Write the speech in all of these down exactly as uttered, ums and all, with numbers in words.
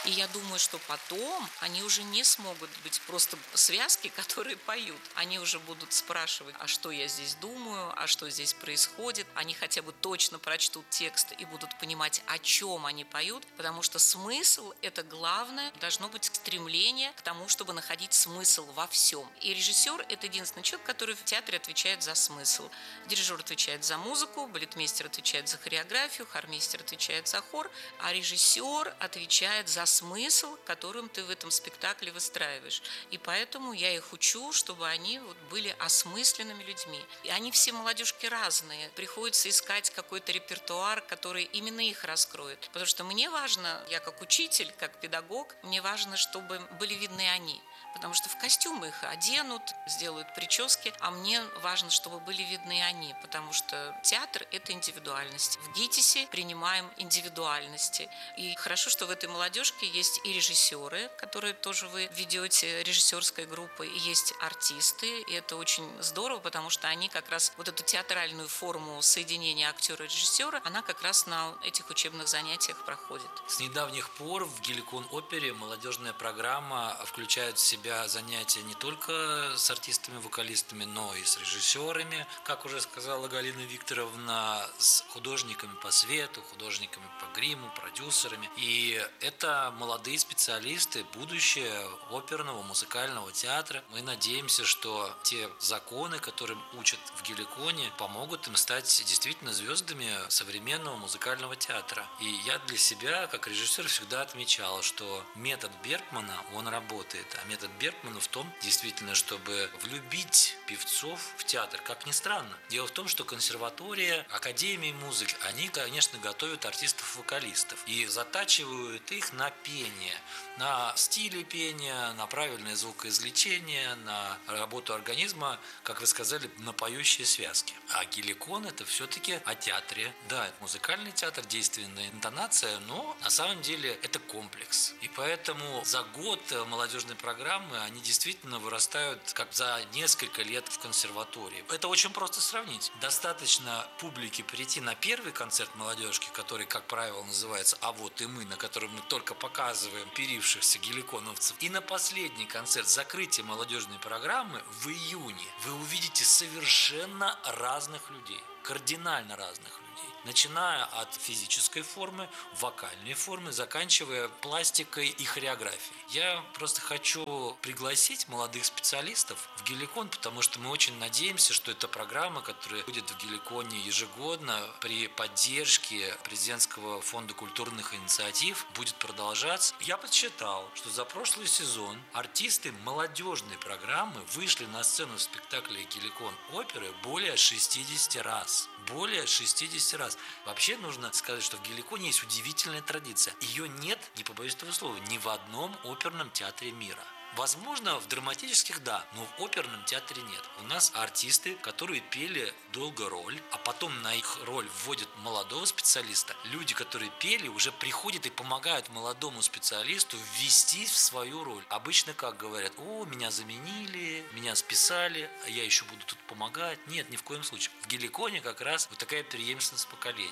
И я думаю, что потом они уже не смогут быть просто связки, которые поют. Они уже будут спрашивать, а что я здесь думаю, а что здесь происходит. Они хотя бы точно прочтут текст и будут понимать, о чем они поют, потому что смысл – это главное. Должно быть стремление к тому, чтобы находить смысл во всем. И режиссер – это единственный человек, который в театре отвечает за смысл. Дирижер отвечает за музыку, балетмейстер отвечает за хореографию, хормейстер отвечает за хор, а режиссер отвечает за смысл, которым ты в этом спектакле выстраиваешь. И поэтому я их учу, чтобы они вот были осмысленными людьми. И они все молодежки разные. Приходится искать какой-то репертуар, который именно их раскроет. Потому что мне важно, я как учитель, как педагог, мне важно, чтобы были видны они. Потому что в костюмы их оденут, сделают прически, а мне важно, чтобы были видны они, потому что театр – это индивидуальность. В ГИТИСе принимаем индивидуальности. И хорошо, что в этой молодежке есть и режиссеры, которые тоже вы ведете режиссерской группой, и есть артисты, и это очень здорово, потому что они как раз вот эту театральную форму соединения актера и режиссера, она как раз на этих учебных занятиях проходит. С недавних пор в Геликон-опере молодежная программа включает в себя занятия не только с артистами-вокалистами, но и с режиссерами, как уже сказала Галина Викторовна, с художниками по свету, художниками по гриму, продюсерами. И это молодые специалисты, будущее оперного, музыкального театра. Мы надеемся, что те законы, которым учат в Геликоне, помогут им стать действительно звездами современного музыкального театра. И я для себя, как режиссер, всегда отмечал, что метод Бергмана, он работает. А метод Бергмана в том, действительно, чтобы влюбить певцов в театр. Как ни странно. Дело в том, что консерватория, академии музыки, они, конечно, готовят артистов-вокалистов и затачивают их на пение, на стиле пения, на правильное звукоизвлечение, на работу организма, как вы сказали, на поющие связки. А Геликон – это все-таки о театре. Да, это музыкальный театр, действенная интонация, но на самом деле это комплекс. И поэтому за год молодежной программы они действительно вырастают как за несколько лет в консерватории. Это очень просто сравнить. Достаточно публике прийти на первый концерт молодежки, который, как правило, называется «А вот и мы», на котором мы только показываем перившихся геликоновцев, и на последний концерт закрытия молодежной программы в июне вы увидите совершенно разных людей, кардинально разных людей. Начиная от физической формы, вокальной формы, заканчивая пластикой и хореографией. Я просто хочу пригласить молодых специалистов в Геликон, потому что мы очень надеемся, что эта программа, которая будет в Геликоне ежегодно при поддержке президентского фонда культурных инициатив, будет продолжаться. Я подсчитал, что за прошлый сезон артисты молодежной программы вышли на сцену в спектакле Геликон оперы более шестидесяти раз. Более шестидесяти раз. Вообще нужно сказать, что в Геликоне есть удивительная традиция. Ее нет, не побоюсь этого слова, ни в одном оперном театре мира. Возможно, в драматических – да, но в оперном театре нет. У нас артисты, которые пели долго роль, а потом на их роль вводят молодого специалиста. Люди, которые пели, уже приходят и помогают молодому специалисту ввести в свою роль. Обычно как говорят: о, меня заменили, меня списали, а я еще буду тут помогать. Нет, ни в коем случае. В Геликоне как раз вот такая преемственность поколений.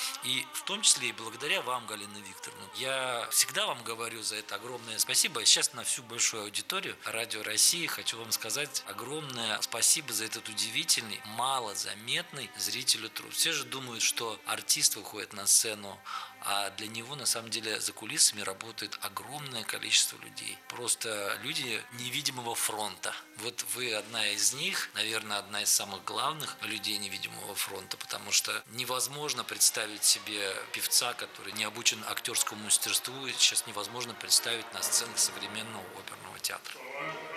И в том числе и благодаря вам, Галина Викторовна. Я всегда вам говорю за это огромное спасибо. Сейчас на всю большую аудиторию Радио России хочу вам сказать огромное спасибо за этот удивительный, малозаметный зрителю труд. Все же думают, что артист выходит на сцену, а для него на самом деле за кулисами работает огромное количество людей. Просто люди невидимого фронта. Вот вы одна из них, наверное, одна из самых главных людей невидимого фронта, потому что невозможно представить себе певца, который не обучен актерскому мастерству, сейчас невозможно представить на сценах современного оперного театра.